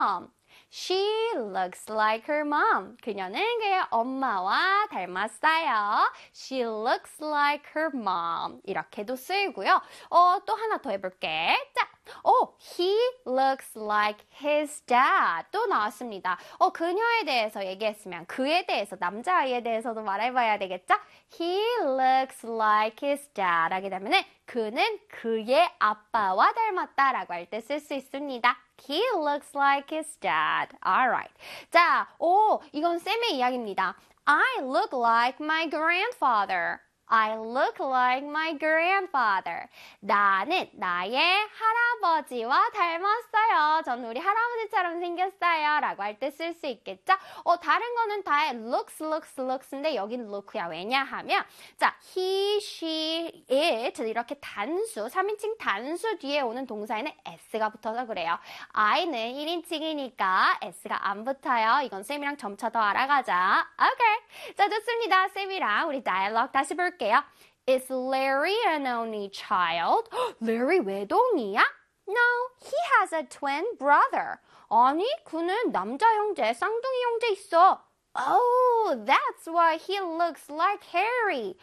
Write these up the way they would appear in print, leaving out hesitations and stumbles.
She looks like her mom. 그녀는 그의 엄마와 닮았어요. She looks like her mom. 이렇게도 쓰이고요. 또 하나 더 해볼게. 자, he looks like his dad. 또 나왔습니다. 그녀에 대해서 얘기했으면 그에 대해서, 남자아이에 대해서도 말해봐야 되겠죠? He looks like his dad. 하게 되면 그는 그의 아빠와 닮았다라고 할 때 쓸 수 있습니다. He looks like his dad. Alright. 자, 이건 쌤의 이야기입니다. I look like my grandfather. I look like my grandfather. 나는 나의 할아버지와 닮았어요. 전 우리 할아버지처럼 생겼어요. 라고 할 때 쓸 수 있겠죠? 다른 거는 다 looks인데 여긴 look야. 왜냐하면 자, he, she, it 이렇게 단수, 3인칭 단수 뒤에 오는 동사에는 s가 붙어서 그래요. I는 1인칭이니까 s가 안 붙어요. 이건 쌤이랑 점차 더 알아가자. 오케이. 자, 좋습니다. 쌤이랑 우리 다이얼로그 다시 볼게요. Is Larry an only child? Larry 외동이야? No, he has a twin brother. 아니, 그는 남자 형제, 쌍둥이 형제 있어. Oh, that's why he looks like Harry.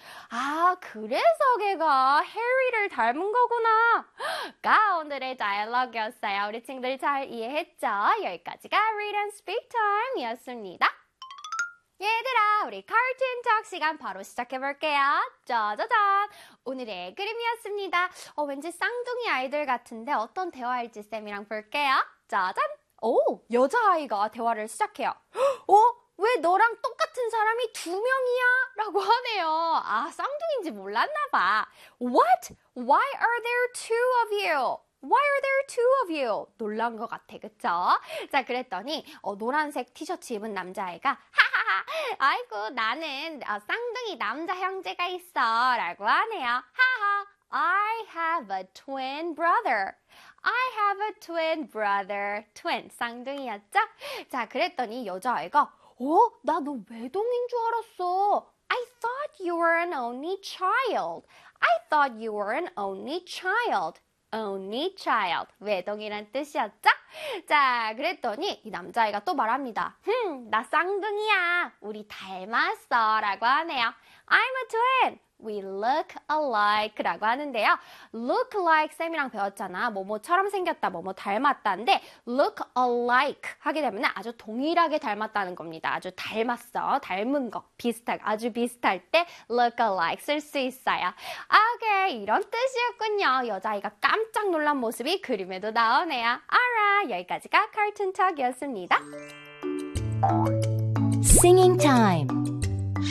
그래서 걔가 해리를 닮은 거구나. 가 오늘의 다이얼로그였어요. 우리 친구들 잘 이해했죠? 여기까지가 Read and Speak Time이었습니다. 얘들아, 우리 카툰 톡 시간 바로 시작해볼게요. 짜자잔! 오늘의 그림이었습니다. 왠지 쌍둥이 아이들 같은데 어떤 대화일지 쌤이랑 볼게요. 짜잔! 여자아이가 대화를 시작해요. 왜 너랑 똑같은 사람이 2명이야? 라고 하네요. 쌍둥이인지 몰랐나 봐. What? Why are there 2 of you? Why are there 2 of you? 놀란 것 같아, 그쵸? 자, 그랬더니 노란색 티셔츠 입은 남자애가 하하하, 아이고 나는 쌍둥이 남자 형제가 있어 라고 하네요. 하하, I have a twin brother. I have a twin brother. twin, 쌍둥이였죠? 자, 그랬더니 여자애가 나 너 외동인 줄 알았어. I thought you were an only child. I thought you were an only child. only child. 외동이란 뜻이었죠? 자, 그랬더니 이 남자애가 또 말합니다. 나 쌍둥이야. 우리 닮았어. 라고 하네요. I'm a twin. We look alike 라고 하는데요. look like 쌤이랑 배웠잖아. 뭐뭐처럼 생겼다, 뭐뭐 닮았다인데 look alike 하게 되면 아주 동일하게 닮았다는 겁니다. 아주 닮았어. 닮은 거. 아주 비슷할 때 look alike 쓸 수 있어요. 오케이, 이런 뜻이었군요. 여자아이가 깜짝 놀란 모습이 그림에도 나오네요. 알아, 여기까지가 카툰 톡이었습니다. Singing time.